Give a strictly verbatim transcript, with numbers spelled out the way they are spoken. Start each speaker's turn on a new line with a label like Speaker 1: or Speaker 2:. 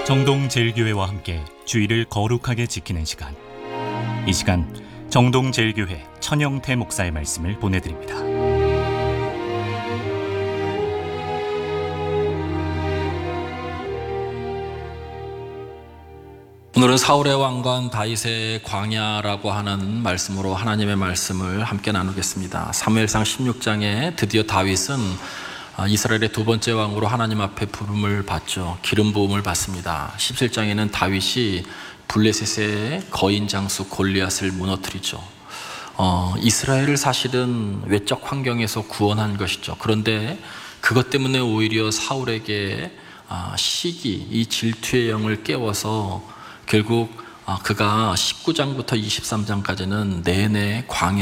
Speaker 1: 정동제일교회와 함께 주일을 거룩하게 지키는 시간. 이 시간 정동제일교회 천영태 목사의 말씀을 보내드립니다.
Speaker 2: 오늘은 사울의 왕관 다윗의 광야라고 하는 말씀으로 하나님의 말씀을 함께 나누겠습니다. 사무엘상 십육 장에 드디어 다윗은 이스라엘의 두 번째 왕으로 하나님 앞에 부름을 받죠. 기름 부음을 받습니다. 십칠 장에는 다윗이 블레셋의 거인 장수 골리앗을 무너뜨리죠. 어, 이스라엘을 사실은 외적 환경에서 구원한 것이죠. 그런데 그것 때문에 오히려 사울에게 아, 시기, 이 질투의 영을 깨워서 결국 그가 십구 장부터 이십삼 장까지는 내내 광야